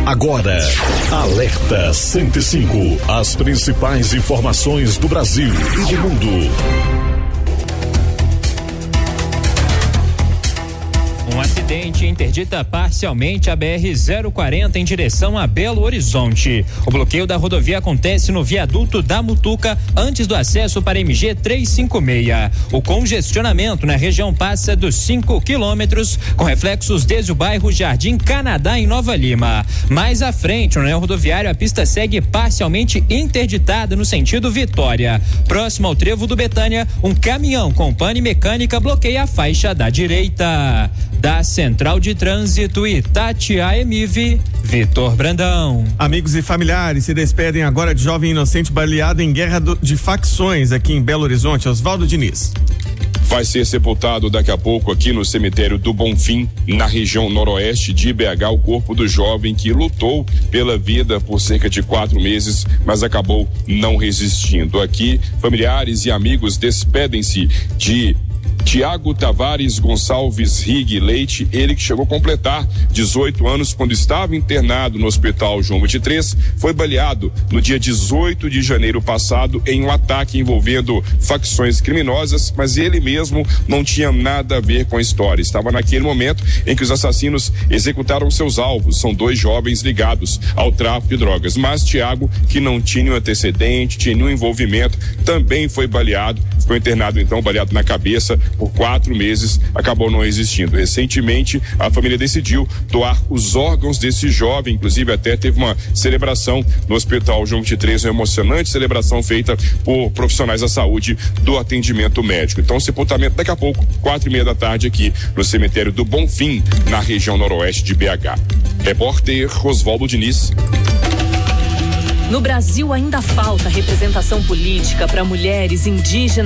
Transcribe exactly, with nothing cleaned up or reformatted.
Agora, Alerta cento e cinco. As principais informações do Brasil e do mundo. Um acidente interdita parcialmente a B R zero quarenta em direção a Belo Horizonte. O bloqueio da rodovia acontece no viaduto da Mutuca, antes do acesso para M G trezentos e cinquenta e seis. O congestionamento na região passa dos cinco quilômetros, com reflexos desde o bairro Jardim Canadá, em Nova Lima. Mais à frente, no anel rodoviário, a pista segue parcialmente interditada no sentido Vitória. Próximo ao trevo do Betânia, um caminhão com pane mecânica bloqueia a faixa da direita. Da Central de Trânsito Itatiaia Emive, Vitor Brandão. Amigos e familiares se despedem agora de jovem inocente baleado em guerra do, de facções aqui em Belo Horizonte. Oswaldo Diniz. Vai ser sepultado daqui a pouco aqui no cemitério do Bonfim, na região noroeste de B H, o corpo do jovem que lutou pela vida por cerca de quatro meses, mas acabou não resistindo. Aqui, familiares e amigos despedem-se de Tiago Tavares Gonçalves Rig Leite, ele que chegou a completar dezoito anos quando estava internado no Hospital João vinte e três, foi baleado no dia dezoito de janeiro passado em um ataque envolvendo facções criminosas, mas ele mesmo não tinha nada a ver com a história. Estava naquele momento em que os assassinos executaram seus alvos, são dois jovens ligados ao tráfico de drogas, mas Tiago, que não tinha um antecedente, tinha nenhum envolvimento, também foi baleado, ficou internado então, baleado na cabeça por quatro meses, acabou não existindo. Recentemente, a família decidiu doar os órgãos desse jovem, inclusive até teve uma celebração no Hospital João vinte e três, uma emocionante celebração feita por profissionais da saúde do atendimento médico. Então, sepultamento daqui a pouco, quatro e meia da tarde aqui no cemitério do Bonfim, na região noroeste de B H. Repórter Oswaldo Diniz. No Brasil ainda falta representação política para mulheres indígenas